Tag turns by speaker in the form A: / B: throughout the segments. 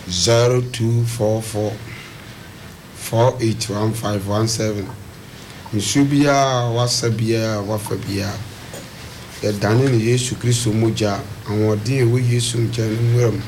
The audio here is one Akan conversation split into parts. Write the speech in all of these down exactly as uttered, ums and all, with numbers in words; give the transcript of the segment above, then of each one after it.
A: zero two four four four eight one five one seven. Nsubia wasabia wafabia. Ya dane ni Yesu Kristo moja awode ewe Yesu nkyɛn nwuram.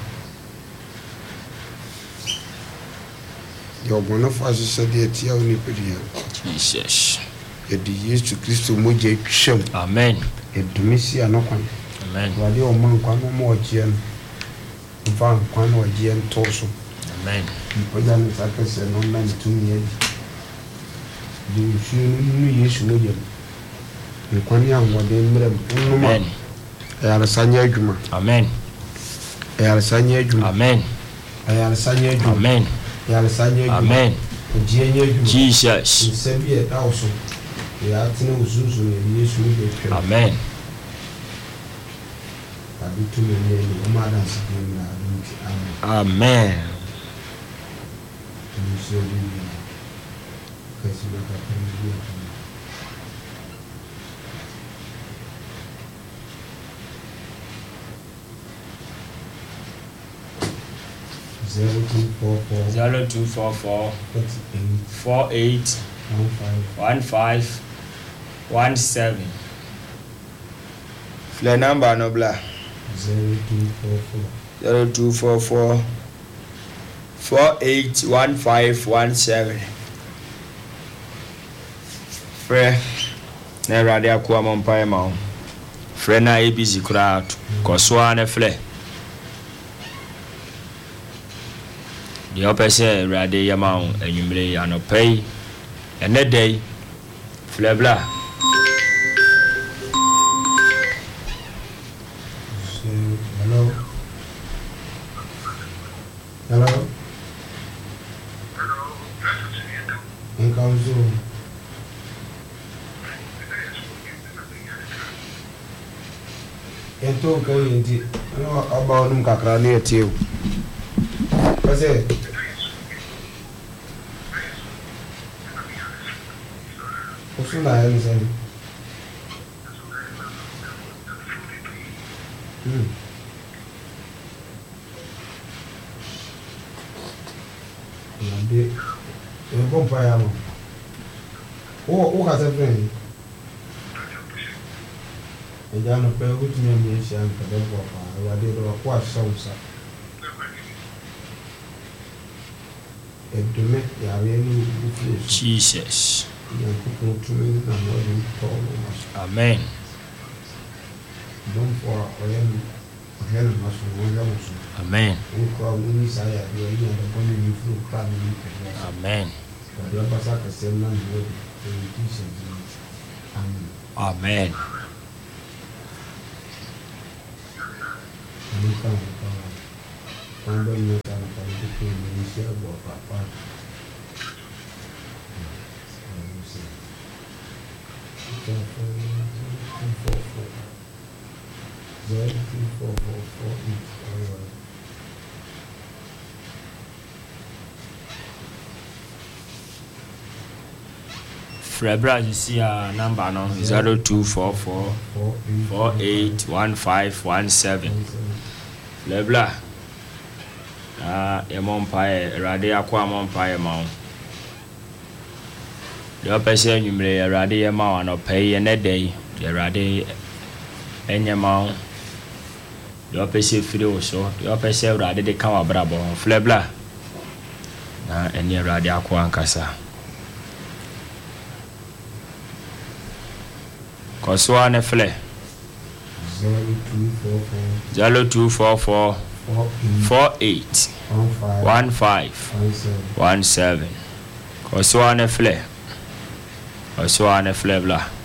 A: Ya obono fa hyehyɛ de atia oni pedia.
B: Jesus.
A: Ya di Yesu Kristo moja twam.
B: Amen.
A: Edumisi anokwan.
B: Amen.
A: Wade o man kwan mo ogie no. Mfa kwan o ogie ntoso.
B: Amen.
A: Oja ni sakase no na ntumi adi. Di shunu Yesu moja. Nkwani anwode mmerem nnoma.
B: Amen.
A: Ayarsanya adwuma.
B: Amen.
A: Ayarsanya adwuma.
B: Amen.
A: Ayarsanya adwuma.
B: Amen.
A: Ayarsanya adwuma.
B: Amen.
A: Ojienya adwuma.
B: Jesus.
A: Nsabi e daoso. Ya tene uzuzu ne Yesu ne betwe.
B: Amen.
A: Abitu ne ne ne ma dan sikin na adunti. Amen.
B: Amen.
A: Yesu ne kasi na ka pere. Zero two four four
B: Zero two four four four eight
A: one five
B: one five one seven.
C: The number no blah.
A: Zero two four four
C: Zero two four four four eight one five one seven. Frɛ na radio akwa mompa ma ho. Frɛ na A B C kura kɔsoa na frɛ. The opposite rade yamau and you may ano pay and that day flabla.
A: Hello. Hello. Encanzo. Então que gente não abau num cacrane é teu. Mas é o senhor é ele sabe. Hum. Nade eu vou para lá. O o casa vem. Eu já não pego o tinha me enchendo para dar para lá dentro da quatro salsa. Edume ya wenu ufus.
B: Jesus.
A: Ya kuko tume na mwadi tolo mas.
B: Amen.
A: Don't for oyen oyen mas wonga musu.
B: Amen.
A: Uko uni saya yo ina da boni ni fu pa ni pe.
B: Amen.
A: Kwa basa ka semna ni wodi. Amen.
B: Amen.
A: Ni ka ka. Quando io stavo parlando di me, si era buono papà.
B: Frebra, you see a number no zero two four four four eight one five one seven. Frebra. Ah, e mompae rade akwa mompae ma. The opese nyumre rade e ma no pay e ne dey. The rade enye ma. The opese firi wo so. The opese rade de kan wa brabo. Flebla. Na enye rade akwa ankasa. Koswa ne fle. zero two four four four eight one five one seven. Koswa ne fle. Koswa ne fle bla.